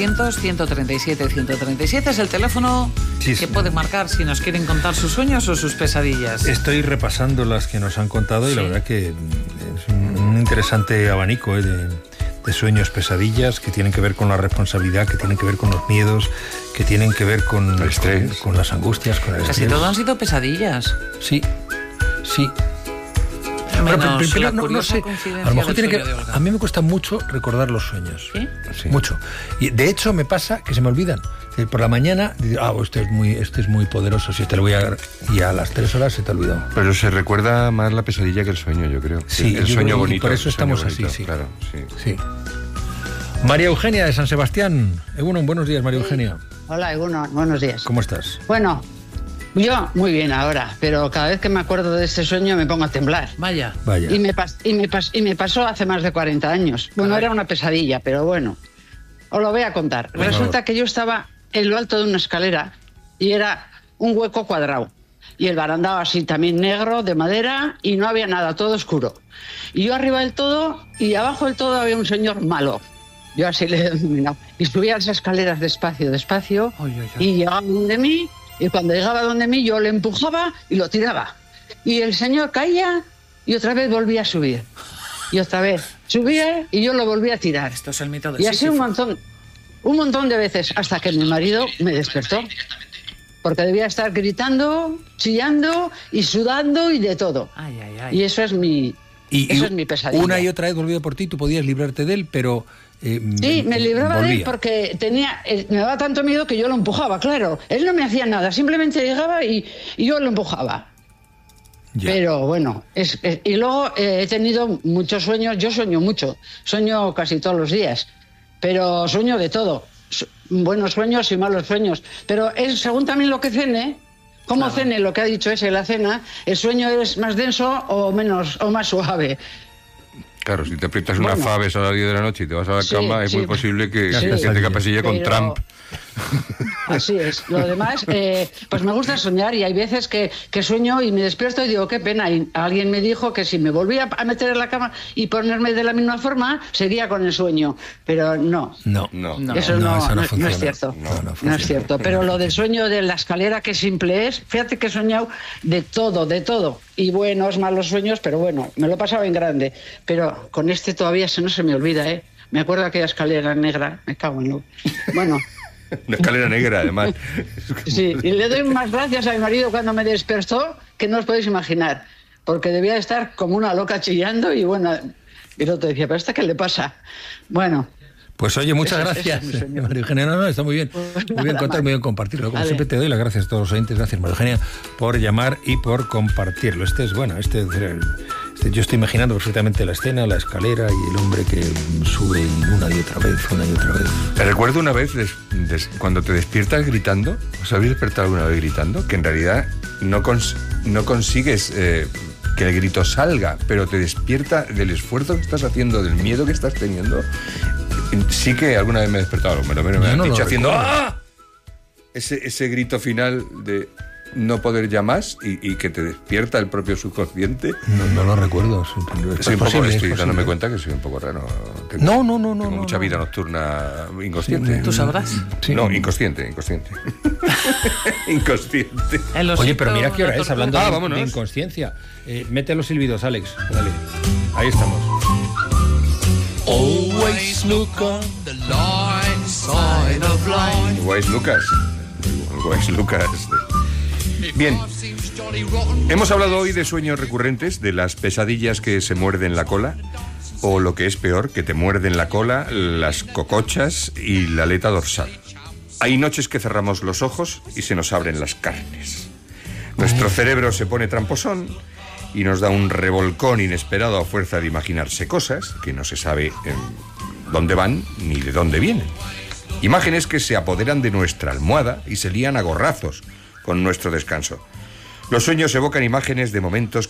900-137-137 es el teléfono que puede marcar si nos quieren contar sus sueños o sus pesadillas. Estoy repasando las que nos han contado y la verdad que es un interesante abanico de sueños, pesadillas que tienen que ver con la responsabilidad, que tienen que ver con los miedos, que tienen que ver con el estrés, con las angustias, con el estrés. Casi todo han sido pesadillas. Sí. Pero no sé, a lo mejor tiene que... A mí me cuesta mucho recordar los sueños. ¿Sí? Sí. Mucho. Y de hecho me pasa que se me olvidan. Por la mañana, este es muy poderoso, si te lo voy a... Y a las 3 horas se te ha olvidado. Pero se recuerda más la pesadilla que el sueño, yo creo. Sí, el sueño bonito. Por eso estamos así, sí. Claro, sí. María Eugenia de San Sebastián. Egunon, buenos días, María Eugenia. Hola, Egunon, buenos días. ¿Cómo estás? Bueno, yo muy bien ahora, pero cada vez que me acuerdo de este sueño me pongo a temblar. Vaya. Y me pasó hace más de 40 años. Bueno, era una pesadilla, pero bueno, os lo voy a contar. Resulta que yo estaba en lo alto de una escalera y era un hueco cuadrado. Y el barandal así también negro, de madera, y no había nada, todo oscuro. Y yo arriba del todo, y abajo del todo había un señor malo. Yo así le he denominado. Y subía las escaleras despacio, y llegaba donde mí, y cuando llegaba donde mí yo le empujaba y lo tiraba. Y el señor caía y otra vez volvía a subir. Y otra vez subía y yo lo volvía a tirar. Esto es el mito de Y así un montón de veces, hasta que mi marido me despertó. Porque debía estar gritando, chillando y sudando y de todo. Ay. Y eso es mi pesadilla. Una y otra vez volvió por ti, tú podías librarte de él, pero... sí, me libraba de él porque me daba tanto miedo que yo lo empujaba, claro. Él no me hacía nada, simplemente llegaba y yo lo empujaba. Ya. Pero bueno, y luego he tenido muchos sueños. Yo sueño mucho, sueño casi todos los días, pero sueño de todo. Buenos sueños y malos sueños. Pero según también lo que cene, como cene lo que ha dicho la cena, el sueño es más denso o más suave. Claro, si te aprietas una faves a las 10 de la noche y te vas a la cama, es muy posible que te capasille con Trump. Así es. Lo demás, pues me gusta soñar y hay veces que sueño y me despierto y digo, qué pena. Y alguien me dijo que si me volvía a meter en la cama y ponerme de la misma forma, seguía con el sueño. Pero no. Eso no es cierto. No es cierto. Pero lo del sueño de la escalera, qué simple es. Fíjate que he soñado de todo. Y buenos, malos sueños, pero bueno, me lo he pasado en grande. Pero con este todavía no se me olvida, ¿eh? Me acuerdo aquella escalera negra. Me cago en lo... Bueno... Una escalera negra, además. Sí, y le doy más gracias a mi marido cuando me despertó, que no os podéis imaginar, porque debía estar como una loca chillando y bueno, y el otro decía, ¿pero esta qué le pasa? Bueno. Pues oye, muchas gracias, María Eugenia. No, está muy bien. Muy bien contar, muy bien compartirlo. Como siempre te doy las gracias a todos los oyentes. Gracias, María Eugenia, por llamar y por compartirlo. Yo estoy imaginando perfectamente la escena, la escalera y el hombre que sube una y otra vez. Te recuerdo una vez, cuando te despiertas gritando, ¿os habéis despertado alguna vez gritando? Que en realidad no consigues que el grito salga, pero te despierta del esfuerzo que estás haciendo, del miedo que estás teniendo. Sí que alguna vez me he despertado, me han dicho haciendo ¡ah! Ese grito final de no poder ya más y que te despierta el propio subconsciente. No lo recuerdo. Estoy dándome cuenta que soy un poco raro. Tengo mucha vida nocturna inconsciente. ¿Tú sabrás? Sí. No, inconsciente. Inconsciente. Oye, pero mira qué hora es, hablando de inconsciencia. Mete los silbidos, Alex. Dale. Ahí estamos. Always look on the light side of life. Wise Lucas. Bien, hemos hablado hoy de sueños recurrentes, de las pesadillas que se muerden la cola, o lo que es peor, que te muerden la cola, las cocochas y la aleta dorsal. Hay noches que cerramos los ojos y se nos abren las carnes. Nuestro cerebro se pone tramposón y nos da un revolcón inesperado a fuerza de imaginarse cosas que no se sabe dónde van ni de dónde vienen. Imágenes que se apoderan de nuestra almohada y se lían a gorrazos con nuestro descanso. Los sueños evocan imágenes de momentos